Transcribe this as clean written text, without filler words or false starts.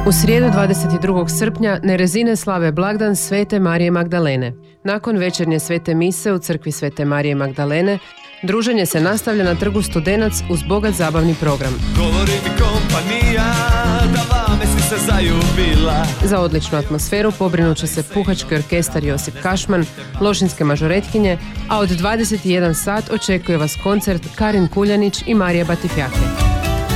U srijedu 22. srpnja Nerezine slave blagdan Svete Marije Magdalene. Nakon večernje svete mise u crkvi Svete Marije Magdalene, druženje se nastavlja na trgu Studenac uz bogat zabavni program. Govori mi kompanija, da vame si se zaljubila. Za odličnu atmosferu pobrinut će se puhački orkestar Josip Kašman, lošinske mažoretkinje, a od 21 sat očekuje vas koncert Karin Kuljanić i Marija Batifjake.